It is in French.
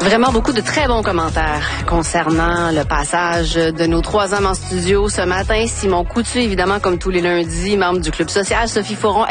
Vraiment beaucoup de très bons commentaires concernant le passage de nos 3 hommes en studio ce matin. Simon Coutu, évidemment, comme tous les lundis, membre du Club social. Sophie Fauron